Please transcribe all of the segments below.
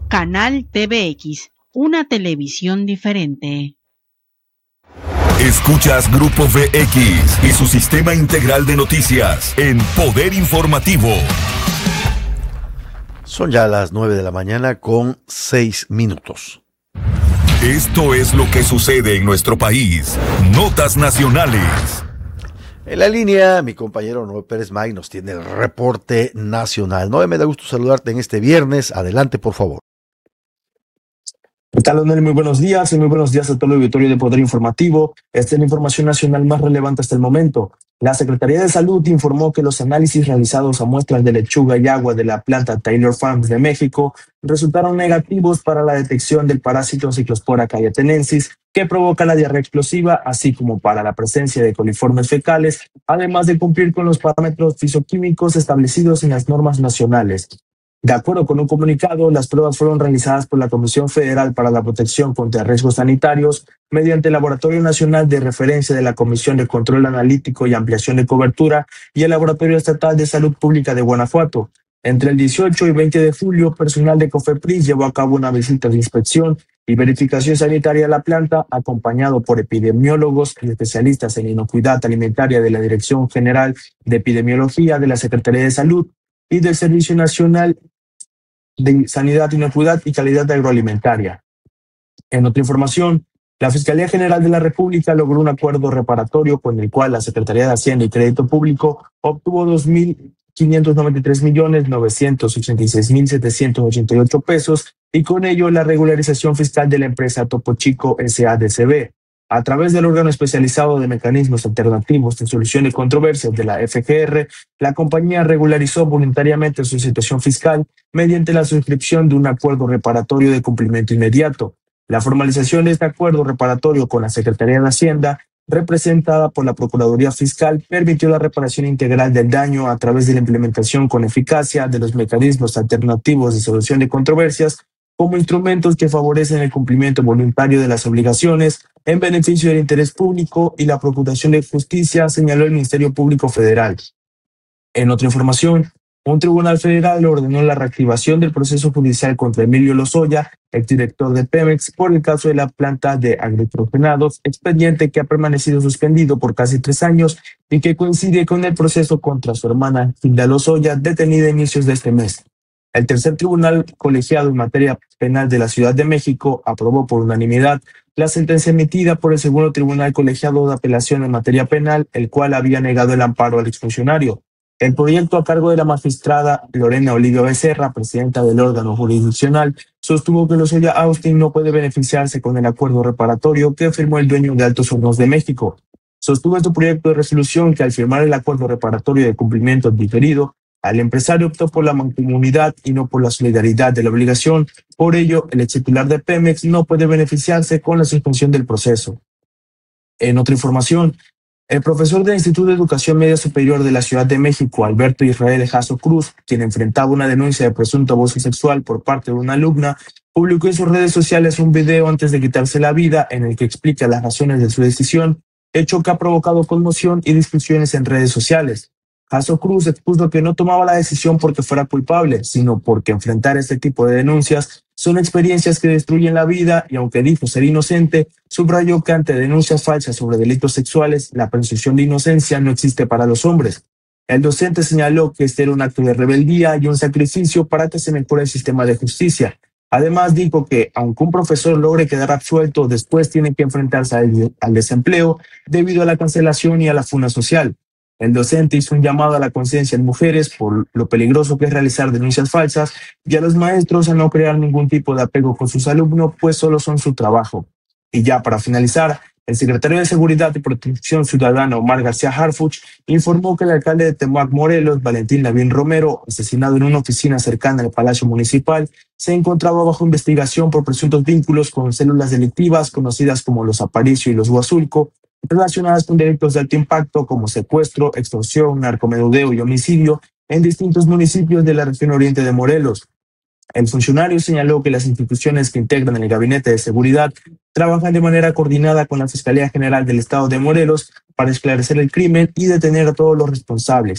Canal TVX, una televisión diferente. Escuchas Grupo VX y su sistema integral de noticias en Poder Informativo. Son ya las 9 de la mañana con 6 minutos. Esto es lo que sucede en nuestro país. Notas nacionales. En la línea, mi compañero Noé Pérez May nos tiene el reporte nacional. Noé, me da gusto saludarte en este viernes. Adelante, por favor. ¿Qué tal, Leonel? Muy buenos días y muy buenos días a todo el auditorio de Poder Informativo. Esta es la información nacional más relevante hasta el momento. La Secretaría de Salud informó que los análisis realizados a muestras de lechuga y agua de la planta Taylor Farms de México resultaron negativos para la detección del parásito Cyclospora cayetanensis, que provoca la diarrea explosiva, así como para la presencia de coliformes fecales, además de cumplir con los parámetros fisioquímicos establecidos en las normas nacionales. De acuerdo con un comunicado, las pruebas fueron realizadas por la Comisión Federal para la Protección contra Riesgos Sanitarios mediante el Laboratorio Nacional de Referencia de la Comisión de Control Analítico y Ampliación de Cobertura y el Laboratorio Estatal de Salud Pública de Guanajuato. Entre el 18 y 20 de julio, personal de COFEPRIS llevó a cabo una visita de inspección y verificación sanitaria a la planta, acompañado por epidemiólogos y especialistas en inocuidad alimentaria de la Dirección General de Epidemiología de la Secretaría de Salud y del Servicio Nacional de Sanidad, Inocuidad y Calidad Agroalimentaria. En otra información, la Fiscalía General de la República logró un acuerdo reparatorio con el cual la Secretaría de Hacienda y Crédito Público obtuvo 2.593.986.788 pesos y con ello la regularización fiscal de la empresa Topo Chico S.A.D.C.B. A través del órgano especializado de mecanismos alternativos de solución de controversias de la FGR, la compañía regularizó voluntariamente su situación fiscal mediante la suscripción de un acuerdo reparatorio de cumplimiento inmediato. La formalización de este acuerdo reparatorio con la Secretaría de Hacienda, representada por la Procuraduría Fiscal, permitió la reparación integral del daño a través de la implementación con eficacia de los mecanismos alternativos de solución de controversias como instrumentos que favorecen el cumplimiento voluntario de las obligaciones en beneficio del interés público y la Procuración de Justicia, señaló el Ministerio Público Federal. En otra información, un tribunal federal ordenó la reactivación del proceso judicial contra Emilio Lozoya, exdirector de Pemex, por el caso de la planta de agronitrogenados, expediente que ha permanecido suspendido por casi 3 años y que coincide con el proceso contra su hermana Hilda Lozoya, detenida a inicios de este mes. El tercer tribunal colegiado en materia penal de la Ciudad de México aprobó por unanimidad la sentencia emitida por el segundo tribunal colegiado de apelación en materia penal, el cual había negado el amparo al exfuncionario. El proyecto a cargo de la magistrada Lorena Olivia Becerra, presidenta del órgano jurisdiccional, sostuvo que Lozoya Austin no puede beneficiarse con el acuerdo reparatorio que firmó el dueño de Altos Hornos de México. Sostuvo en su proyecto de resolución que al firmar el acuerdo reparatorio de cumplimiento diferido, el empresario optó por la mancomunidad y no por la solidaridad de la obligación. Por ello, el extitular de Pemex no puede beneficiarse con la suspensión del proceso. En otra información, el profesor del Instituto de Educación Media Superior de la Ciudad de México, Alberto Israel Jasso Cruz, quien enfrentaba una denuncia de presunto abuso sexual por parte de una alumna, publicó en sus redes sociales un video antes de quitarse la vida en el que explica las razones de su decisión, hecho que ha provocado conmoción y discusiones en redes sociales. Jasso Cruz expuso que no tomaba la decisión porque fuera culpable, sino porque enfrentar este tipo de denuncias son experiencias que destruyen la vida y aunque dijo ser inocente, subrayó que ante denuncias falsas sobre delitos sexuales, la presunción de inocencia no existe para los hombres. El docente señaló que este era un acto de rebeldía y un sacrificio para que se mejore el sistema de justicia. Además dijo que aunque un profesor logre quedar absuelto, después tiene que enfrentarse al desempleo debido a la cancelación y a la funa social. El docente hizo un llamado a la conciencia en mujeres por lo peligroso que es realizar denuncias falsas y a los maestros a no crear ningún tipo de apego con sus alumnos, pues solo son su trabajo. Y ya para finalizar, el secretario de Seguridad y Protección Ciudadana, Omar García Harfuch, informó que el alcalde de Temac, Morelos, Valentín Lavín Romero, asesinado en una oficina cercana al Palacio Municipal, se encontraba bajo investigación por presuntos vínculos con células delictivas conocidas como los Aparicio y los Huazulco, relacionadas con delitos de alto impacto como secuestro, extorsión, narcomenudeo y homicidio en distintos municipios de la región oriente de Morelos. El funcionario señaló que las instituciones que integran el Gabinete de Seguridad trabajan de manera coordinada con la Fiscalía General del Estado de Morelos para esclarecer el crimen y detener a todos los responsables.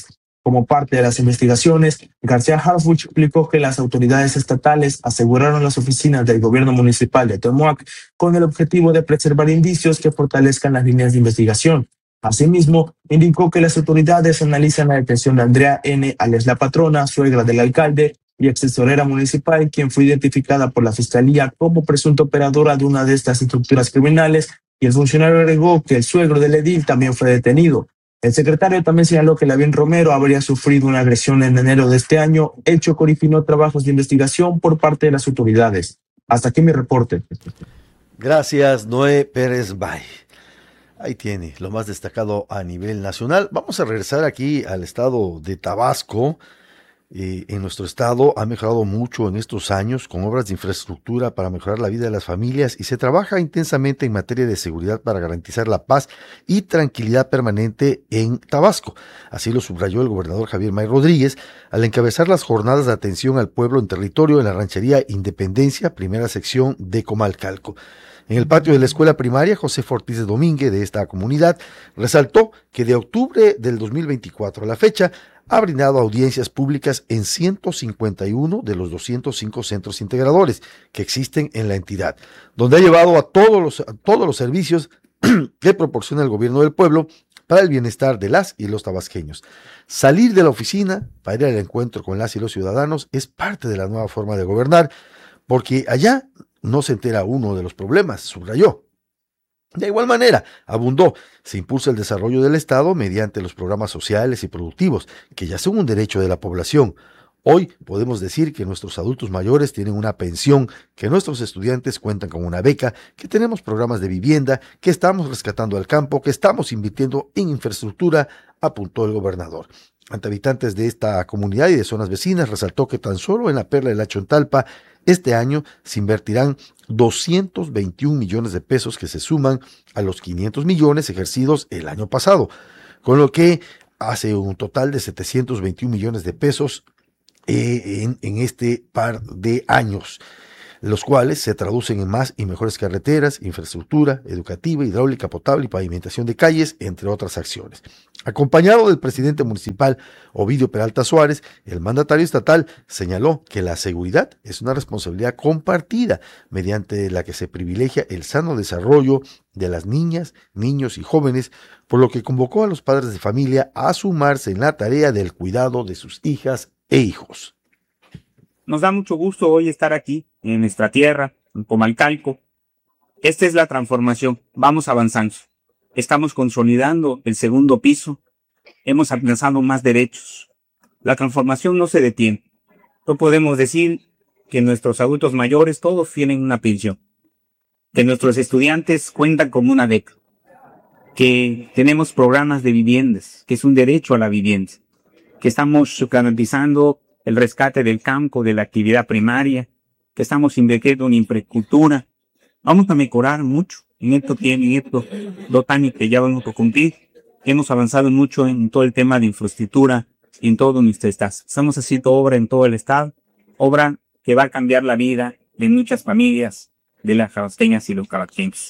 Como parte de las investigaciones, García Harfuch explicó que las autoridades estatales aseguraron las oficinas del gobierno municipal de Tomoac con el objetivo de preservar indicios que fortalezcan las líneas de investigación. Asimismo, indicó que las autoridades analizan la detención de Andrea N., alias la patrona, suegra del alcalde y ex tesorera municipal, quien fue identificada por la Fiscalía como presunta operadora de una de estas estructuras criminales, y el funcionario agregó que el suegro del edil también fue detenido. El secretario también señaló que Lavín Romero habría sufrido una agresión en enero de este año, hecho que originó trabajos de investigación por parte de las autoridades. Hasta aquí mi reporte. Gracias, Noé Pérez Bay. Ahí tiene lo más destacado a nivel nacional. Vamos a regresar aquí al estado de Tabasco. En nuestro estado ha mejorado mucho en estos años con obras de infraestructura para mejorar la vida de las familias y se trabaja intensamente en materia de seguridad para garantizar la paz y tranquilidad permanente en Tabasco. Así lo subrayó el gobernador Javier May Rodríguez al encabezar las jornadas de atención al pueblo en territorio en la ranchería Independencia, primera sección de Comalcalco. En el patio de la escuela primaria, José Ortiz de Domínguez de esta comunidad resaltó que de octubre del 2024 a la fecha ha brindado audiencias públicas en 151 de los 205 centros integradores que existen en la entidad, donde ha llevado a todos los servicios que proporciona el gobierno del pueblo para el bienestar de las y los tabasqueños. Salir de la oficina para ir al encuentro con las y los ciudadanos es parte de la nueva forma de gobernar, porque allá no se entera uno de los problemas, subrayó. De igual manera, abundó, se impulsa el desarrollo del Estado mediante los programas sociales y productivos, que ya son un derecho de la población. Hoy podemos decir que nuestros adultos mayores tienen una pensión, que nuestros estudiantes cuentan con una beca, que tenemos programas de vivienda, que estamos rescatando al campo, que estamos invirtiendo en infraestructura, apuntó el gobernador. Ante habitantes de esta comunidad y de zonas vecinas, resaltó que tan solo en la Perla de la Chontalpa, este año se invertirán 221 millones de pesos que se suman a los 500 millones ejercidos el año pasado, con lo que hace un total de 721 millones de pesos en este par de años, los cuales se traducen en más y mejores carreteras, infraestructura educativa, hidráulica, potable y pavimentación de calles, entre otras acciones. Acompañado del presidente municipal Ovidio Peralta Suárez, el mandatario estatal señaló que la seguridad es una responsabilidad compartida mediante la que se privilegia el sano desarrollo de las niñas, niños y jóvenes, por lo que convocó a los padres de familia a sumarse en la tarea del cuidado de sus hijas e hijos. Nos da mucho gusto hoy estar aquí, en nuestra tierra, en Comalcalco. Esta es la transformación. Vamos avanzando. Estamos consolidando el segundo piso. Hemos alcanzado más derechos. La transformación no se detiene. No podemos decir que nuestros adultos mayores todos tienen una pensión, que nuestros estudiantes cuentan con una beca, que tenemos programas de viviendas, que es un derecho a la vivienda, que estamos garantizando el rescate del campo, de la actividad primaria, que estamos invirtiendo en infraestructura. Vamos a mejorar mucho en esto que ya vamos a cumplir. Hemos avanzado mucho en todo el tema de infraestructura y en todo nuestro estado. Estamos haciendo obra en todo el estado, obra que va a cambiar la vida de muchas familias de las tabasqueñas y los tabasqueños.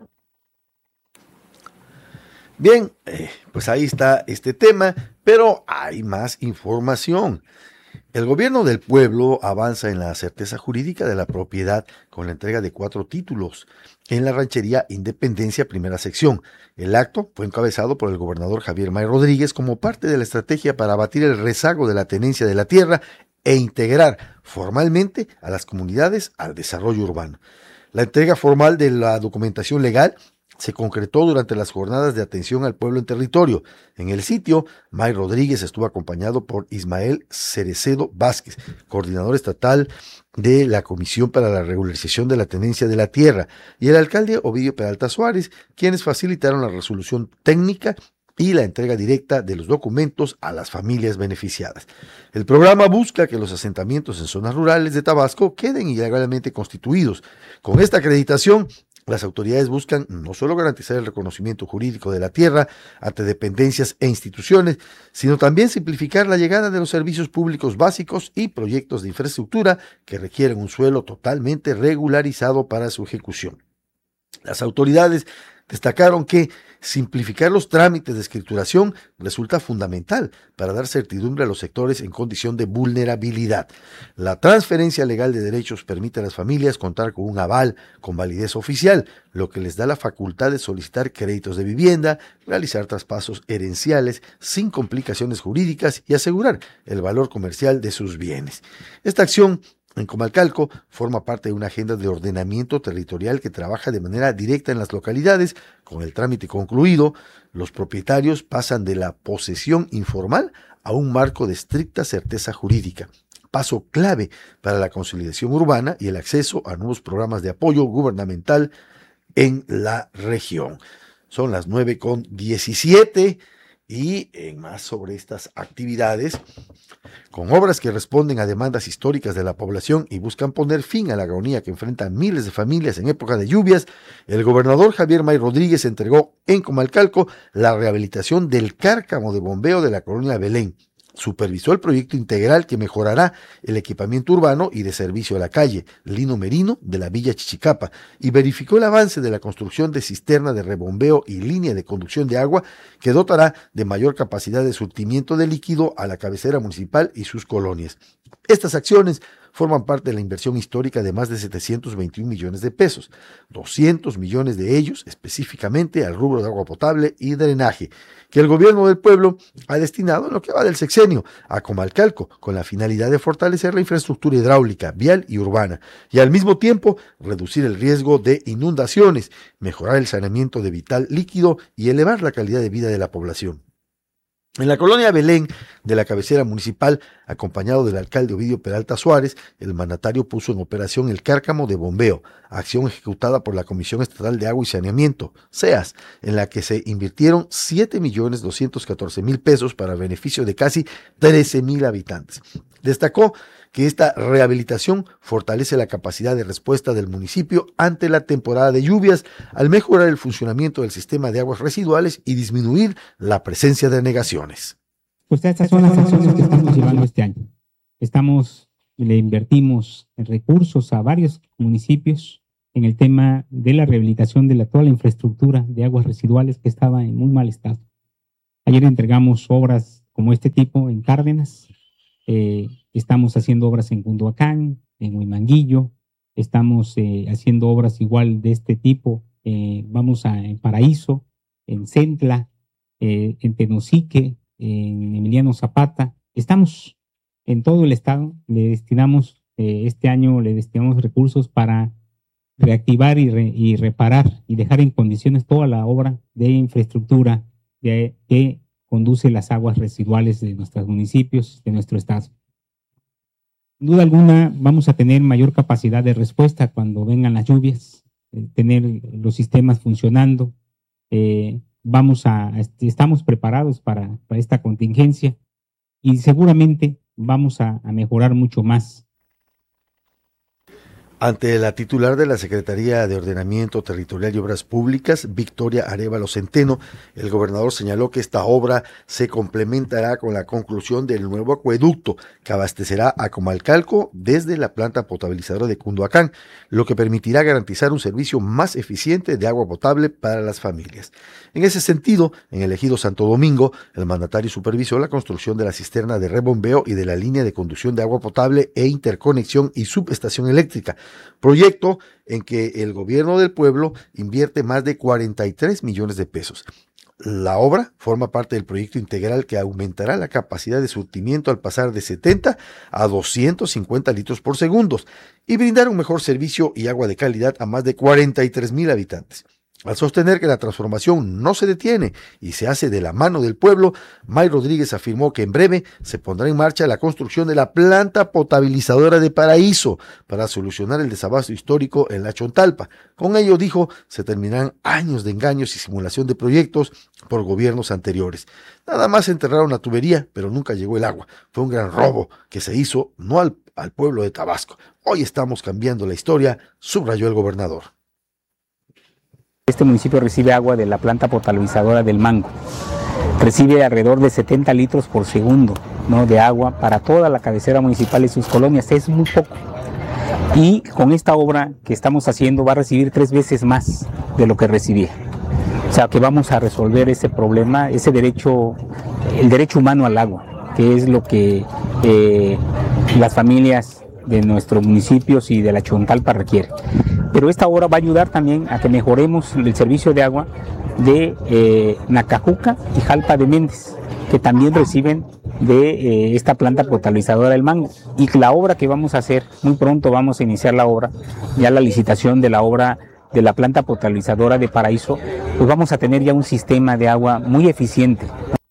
Bien, pues ahí está este tema, pero hay más información. El gobierno del pueblo avanza en la certeza jurídica de la propiedad con la entrega de 4 títulos en la ranchería Independencia, primera sección. El acto fue encabezado por el gobernador Javier May Rodríguez como parte de la estrategia para abatir el rezago de la tenencia de la tierra e integrar formalmente a las comunidades al desarrollo urbano. La entrega formal de la documentación legal se concretó durante las jornadas de atención al pueblo en territorio. En el sitio, May Rodríguez estuvo acompañado por Ismael Cerecedo Vázquez, coordinador estatal de la Comisión para la Regularización de la Tenencia de la Tierra, y el alcalde Ovidio Peralta Suárez, quienes facilitaron la resolución técnica y la entrega directa de los documentos a las familias beneficiadas. El programa busca que los asentamientos en zonas rurales de Tabasco queden legalmente constituidos. Con esta acreditación, las autoridades buscan no solo garantizar el reconocimiento jurídico de la tierra ante dependencias e instituciones, sino también simplificar la llegada de los servicios públicos básicos y proyectos de infraestructura que requieren un suelo totalmente regularizado para su ejecución. Las autoridades Destacaron que simplificar los trámites de escrituración resulta fundamental para dar certidumbre a los sectores en condición de vulnerabilidad. La transferencia legal de derechos permite a las familias contar con un aval con validez oficial, lo que les da la facultad de solicitar créditos de vivienda, realizar traspasos herenciales sin complicaciones jurídicas y asegurar el valor comercial de sus bienes. Esta acción en Comalcalco forma parte de una agenda de ordenamiento territorial que trabaja de manera directa en las localidades. Con el trámite concluido, los propietarios pasan de la posesión informal a un marco de estricta certeza jurídica, paso clave para la consolidación urbana y el acceso a nuevos programas de apoyo gubernamental en la región. Son las 9:17 y en más sobre estas actividades, con obras que responden a demandas históricas de la población y buscan poner fin a la agonía que enfrentan miles de familias en época de lluvias, el gobernador Javier May Rodríguez entregó en Comalcalco la rehabilitación del cárcamo de bombeo de la colonia Belén. Supervisó el proyecto integral que mejorará el equipamiento urbano y de servicio a la calle Lino Merino de la Villa Chichicapa y verificó el avance de la construcción de cisterna de rebombeo y línea de conducción de agua que dotará de mayor capacidad de surtimiento de líquido a la cabecera municipal y sus colonias. Estas acciones forman parte de la inversión histórica de más de 721 millones de pesos, 200 millones de ellos específicamente al rubro de agua potable y drenaje, que el gobierno del pueblo ha destinado en lo que va del sexenio a Comalcalco, con la finalidad de fortalecer la infraestructura hidráulica, vial y urbana, y al mismo tiempo reducir el riesgo de inundaciones, mejorar el saneamiento de vital líquido y elevar la calidad de vida de la población. En la colonia Belén de la cabecera municipal, acompañado del alcalde Ovidio Peralta Suárez, el mandatario puso en operación el cárcamo de bombeo, acción ejecutada por la Comisión Estatal de Agua y Saneamiento, CEAS, en la que se invirtieron 7.214.000 pesos para beneficio de casi 13.000 habitantes. Destacó que esta rehabilitación fortalece la capacidad de respuesta del municipio ante la temporada de lluvias al mejorar el funcionamiento del sistema de aguas residuales y disminuir la presencia de anegaciones. Pues estas son las acciones que estamos llevando este año. Le invertimos recursos a varios municipios en el tema de la rehabilitación de toda la infraestructura de aguas residuales que estaba en muy mal estado. Ayer entregamos obras como este tipo en Cárdenas. Estamos haciendo obras en Cunduacán, en Huimanguillo, estamos haciendo obras igual de este tipo, en Paraíso, en Centla, en Tenosique, en Emiliano Zapata. Estamos en todo el estado, este año le destinamos recursos para reactivar y reparar y dejar en condiciones toda la obra de infraestructura que conduce las aguas residuales de nuestros municipios, de nuestro estado. Sin duda alguna vamos a tener mayor capacidad de respuesta cuando vengan las lluvias, tener los sistemas funcionando. Estamos preparados para esta contingencia y seguramente vamos a mejorar mucho más. Ante la titular de la Secretaría de Ordenamiento Territorial y Obras Públicas, Victoria Arévalo Centeno, el gobernador señaló que esta obra se complementará con la conclusión del nuevo acueducto que abastecerá a Comalcalco desde la planta potabilizadora de Cunduacán, lo que permitirá garantizar un servicio más eficiente de agua potable para las familias. En ese sentido, en el ejido Santo Domingo, el mandatario supervisó la construcción de la cisterna de rebombeo y de la línea de conducción de agua potable e interconexión y subestación eléctrica, proyecto en que el gobierno del pueblo invierte más de 43 millones de pesos. La obra forma parte del proyecto integral que aumentará la capacidad de surtimiento al pasar de 70 a 250 litros por segundo y brindar un mejor servicio y agua de calidad a más de 43,000 habitantes. Al sostener que la transformación no se detiene y se hace de la mano del pueblo, May Rodríguez afirmó que en breve se pondrá en marcha la construcción de la planta potabilizadora de Paraíso para solucionar el desabasto histórico en la Chontalpa. Con ello, dijo, se terminarán años de engaños y simulación de proyectos por gobiernos anteriores. Nada más enterraron la tubería, pero nunca llegó el agua. Fue un gran robo que se hizo no al pueblo de Tabasco. Hoy estamos cambiando la historia, subrayó el gobernador. Este municipio recibe agua de la planta potabilizadora del Mango. Recibe alrededor de 70 litros por segundo, ¿no?, de agua para toda la cabecera municipal y sus colonias. Es muy poco. Y con esta obra que estamos haciendo va a recibir 3 veces más de lo que recibía. O sea, que vamos a resolver ese problema, ese derecho, el derecho humano al agua, que es lo que las familias de nuestros municipios y de la Chontalpa requieren. Pero esta obra va a ayudar también a que mejoremos el servicio de agua de Nacajuca y Jalpa de Méndez, que también reciben de esta planta potabilizadora del Mango. Y la obra que vamos a hacer, muy pronto vamos a iniciar la obra, ya la licitación de la obra de la planta potabilizadora de Paraíso, pues vamos a tener ya un sistema de agua muy eficiente.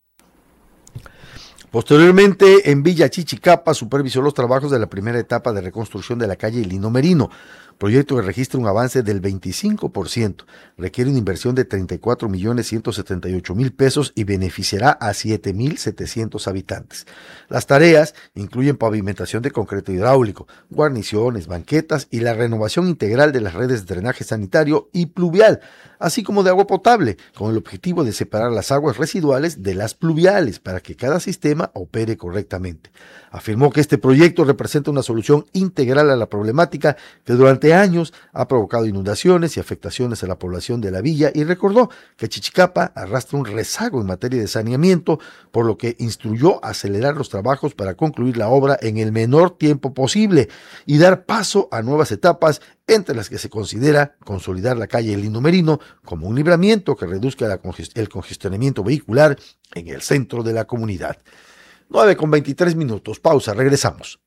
Posteriormente, en Villa Chichicapa, supervisó los trabajos de la primera etapa de reconstrucción de la calle Lino Merino, proyecto que registra un avance del 25%, requiere una inversión de 34.178.000 pesos y beneficiará a 7.700 habitantes. Las tareas incluyen pavimentación de concreto hidráulico, guarniciones, banquetas y la renovación integral de las redes de drenaje sanitario y pluvial, así como de agua potable, con el objetivo de separar las aguas residuales de las pluviales para que cada sistema opere correctamente. Afirmó que este proyecto representa una solución integral a la problemática que durante años ha provocado inundaciones y afectaciones a la población de la villa, y recordó que Chichicapa arrastra un rezago en materia de saneamiento, por lo que instruyó acelerar los trabajos para concluir la obra en el menor tiempo posible y dar paso a nuevas etapas, entre las que se considera consolidar la calle Lino Merino como un libramiento que reduzca el congestionamiento vehicular en el centro de la comunidad. 9:23, pausa, regresamos.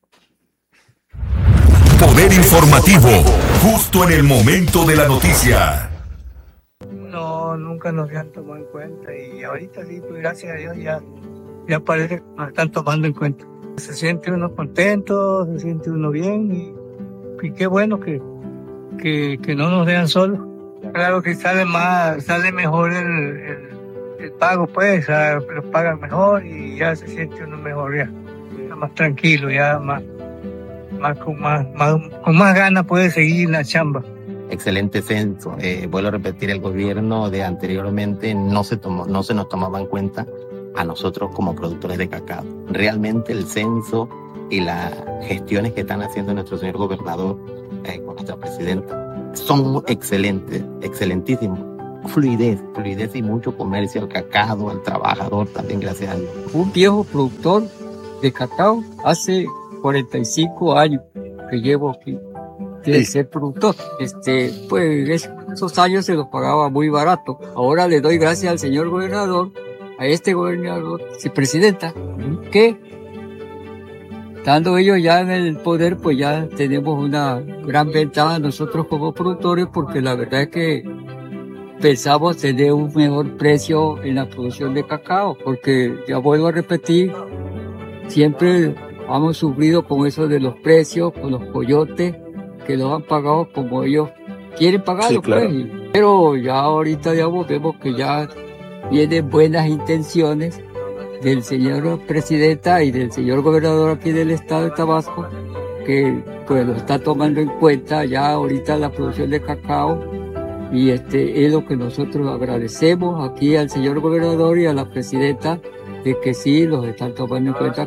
Poder informativo, justo en el momento de la noticia. No, nunca nos habían tomado en cuenta y ahorita sí, pues gracias a Dios ya parece que nos están tomando en cuenta. Se siente uno contento, se siente uno bien y qué bueno que no nos dejan solos. Claro que sale mejor el pago, pues, lo pagan mejor y ya se siente uno mejor, ya más tranquilo, ya con más ganas puede seguir la chamba. Excelente censo. Vuelvo a repetir, el gobierno de anteriormente no se nos tomaba en cuenta a nosotros como productores de cacao. Realmente el censo y las gestiones que están haciendo nuestro señor gobernador con nuestra presidenta son excelentes, excelentísimos. Fluidez y mucho comercio al cacao, al trabajador también, gracias a Dios. Un viejo productor de cacao, hace 45 años que llevo aquí de ser productor. Pues esos años se los pagaba muy barato. Ahora le doy gracias al señor gobernador, a este gobernador, presidenta, que estando ellos ya en el poder, pues ya tenemos una gran ventaja nosotros como productores, porque la verdad es que pensamos tener un mejor precio en la producción de cacao, porque ya vuelvo a repetir, siempre hemos sufrido con eso de los precios, con los coyotes, que los han pagado como ellos quieren pagarlo, sí, claro. Pues. Pero ya ahorita digamos, vemos que ya vienen buenas intenciones del señor presidenta y del señor gobernador aquí del estado de Tabasco, que pues lo está tomando en cuenta ya ahorita la producción de cacao. Y es lo que nosotros agradecemos aquí al señor gobernador y a la presidenta, de que sí los están tomando en cuenta.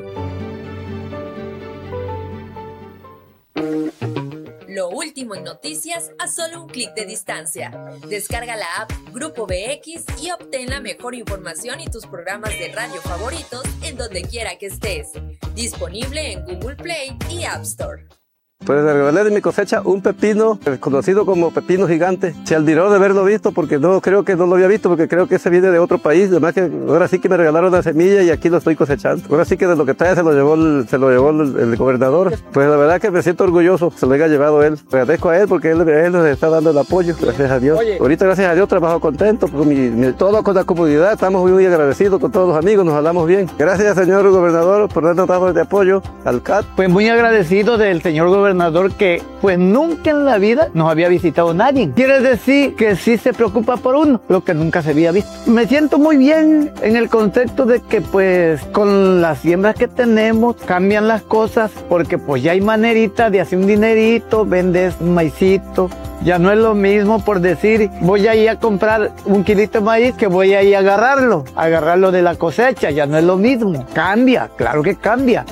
Lo último en noticias a solo un clic de distancia. Descarga la app Grupo BX y obtén la mejor información y tus programas de radio favoritos en donde quiera que estés. Disponible en Google Play y App Store. Pues le regalé de mi cosecha un pepino, conocido como pepino gigante. Se admiró de haberlo visto, porque no creo que no lo había visto, porque creo que ese viene de otro país. Además que ahora sí que me regalaron la semilla y aquí lo estoy cosechando. Ahora sí que de lo que trae se lo llevó el gobernador. Pues la verdad que me siento orgulloso, se lo haya llevado él. Agradezco a él porque él nos está dando el apoyo, gracias a Dios. Oye. Ahorita gracias a Dios trabajo contento, todo con la comunidad, estamos muy agradecidos con todos los amigos, nos hablamos bien. Gracias señor gobernador por darnos trabajo de apoyo al CAT. Pues muy agradecido del señor gobernador, que pues nunca en la vida nos había visitado nadie. Quiere decir que sí se preocupa por uno, lo que nunca se había visto. Me siento muy bien en el concepto de que pues con las siembras que tenemos cambian las cosas, porque pues ya hay manerita de hacer un dinerito, vendes un maicito. Ya no es lo mismo por decir voy a ir a comprar un kilito de maíz que voy a ir a agarrarlo de la cosecha. Ya no es lo mismo. Cambia, claro que cambia.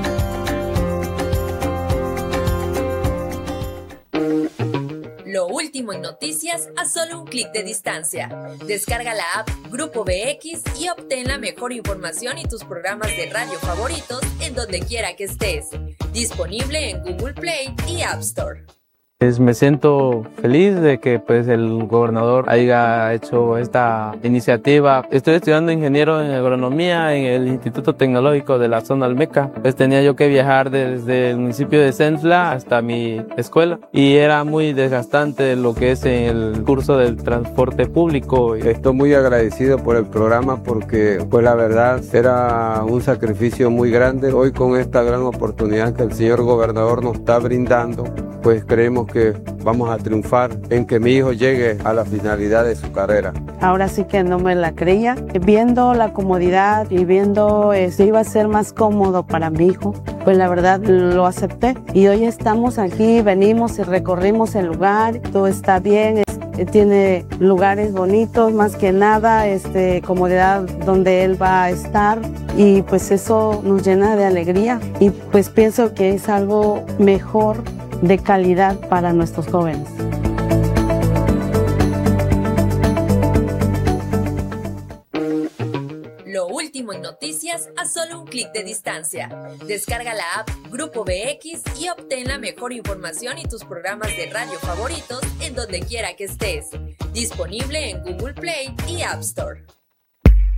Lo último último en noticias a solo un clic de distancia. Descarga la app Grupo BX y obtén la mejor información y tus programas de radio favoritos en donde quiera que estés. Disponible en Google Play y App Store. Me siento feliz de que el gobernador haya hecho esta iniciativa. Estoy estudiando ingeniero en agronomía en el Instituto Tecnológico de la zona Almeca. Tenía yo que viajar desde el municipio de Centla hasta mi escuela y era muy desgastante lo que es el curso del transporte público. Estoy muy agradecido por el programa porque la verdad era un sacrificio muy grande. Hoy con esta gran oportunidad que el señor gobernador nos está brindando, creemos que vamos a triunfar en que mi hijo llegue a la finalidad de su carrera. Ahora sí que no me la creía. Viendo la comodidad y viendo si iba a ser más cómodo para mi hijo, pues la verdad lo acepté. Y hoy estamos aquí, venimos y recorrimos el lugar, todo está bien, tiene lugares bonitos, más que nada, comodidad donde él va a estar y pues eso nos llena de alegría y pues pienso que es algo mejor de calidad para nuestros jóvenes. Lo último en noticias a solo un clic de distancia. Descarga la app Grupo BX y obtén la mejor información y tus programas de radio favoritos en donde quiera que estés. Disponible en Google Play y App Store.